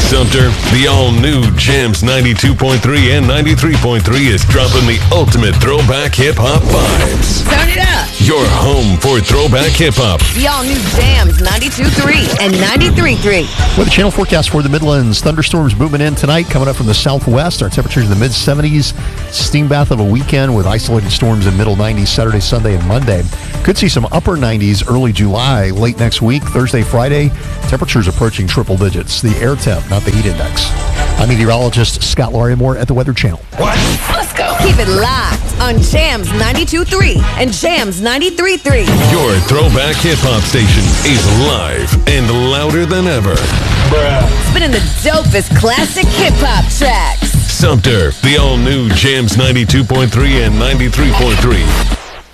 Sumter, the all-new Jams 92.3 and 93.3 is dropping the ultimate throwback hip-hop vibes. Turn it up. Your home for throwback hip-hop. The all-new Jams 92.3 and 93.3. Weather Channel forecast for the Midlands. Thunderstorms moving in tonight, coming up from the southwest. Our temperatures in the mid-70s. Steam bath of a weekend with isolated storms in middle 90s Saturday, Sunday, and Monday. Could see some upper 90s early July, late next week, Thursday, Friday. Temperatures approaching triple digits. The air temp, not the heat index. I'm meteorologist Scott Larimore at the Weather Channel. What? Let's go. Keep it locked on Jams 92.3 and Jams 93.3. Your throwback hip-hop station is live and louder than ever. Spinning the dopest classic hip-hop tracks. Sumter, the all-new Jams 92.3 and 93.3.